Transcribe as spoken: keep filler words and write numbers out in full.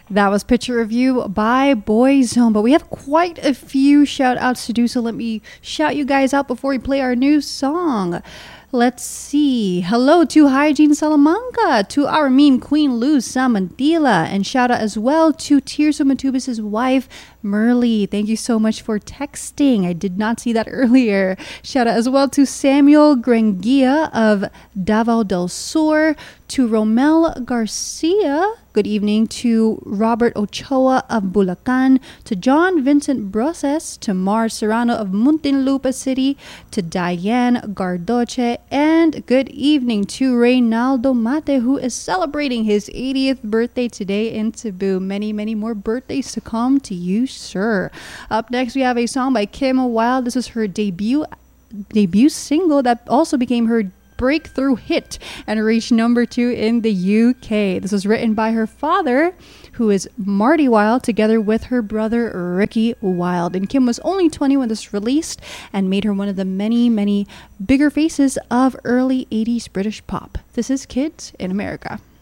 That was Picture of You by Boyzone. But we have quite a few shout outs to do, so let me shout you guys out before we play our new song. Let's see. Hello to Hygiene Salamanca, to our meme queen Luz Samantila, and shout out as well to Tirso Matubis' wife Merly. Thank you so much for texting. I did not see that earlier. Shout out as well to Samuel Grengia of Davao del Sur, to Romel Garcia. Good evening to Robert Ochoa of Bulacan, to John Vincent Broses, to Mar Serrano of Muntinlupa City, to Diane Gardoche, and good evening to Reynaldo Mate, who is celebrating his eightieth birthday today in Cebu. Many, many more birthdays to come to you, sir. Up next, we have a song by Kim Wilde. This is her debut debut single that also became her breakthrough hit and reached number two in the U K. This was written by her father, who is Marty Wilde, together with her brother Ricky Wilde. And Kim was only twenty when this released and made her one of the many, many bigger faces of early eighties British pop. This is Kids in America.